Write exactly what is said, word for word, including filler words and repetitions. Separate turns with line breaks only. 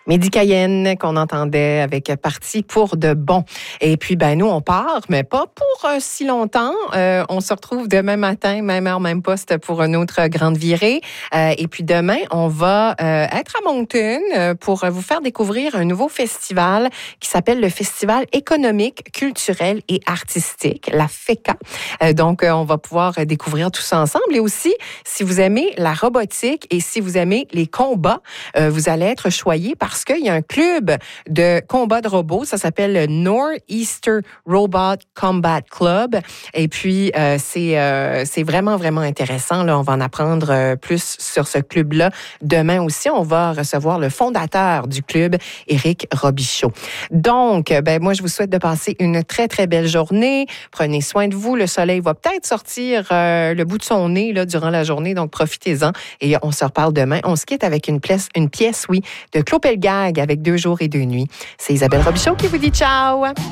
Mehdi Cayenne qu'on entendait avec Parti pour de bon. Et puis, ben nous, on part, mais pas pour euh, si longtemps. Euh, on se retrouve demain matin, même heure, même poste pour une autre grande virée. Euh, et puis demain, on va euh, être à Moncton euh, pour vous faire découvrir un nouveau festival qui s'appelle le Festival économique, culturel et artistique, la FECA. Euh, donc, euh, on va pouvoir découvrir tout ça ensemble. Et aussi, si vous aimez la robotique et si vous aimez les combats, euh, vous allez être choyé par parce qu'il y a un club de combat de robots, ça s'appelle le Northeastern Robot Combat Club. Et puis, euh, c'est, euh, c'est vraiment, vraiment intéressant. Là, on va en apprendre euh, plus sur ce club-là. Demain aussi, on va recevoir le fondateur du club, Éric Robichaud. Donc, ben, moi, je vous souhaite de passer une très, très belle journée. Prenez soin de vous. Le soleil va peut-être sortir euh, le bout de son nez là, durant la journée, donc profitez-en. Et on se reparle demain. On se quitte avec une pièce, une pièce oui, de Claude Pelgag avec Deux jours et deux nuits. C'est Isabelle Robichaud qui vous dit ciao!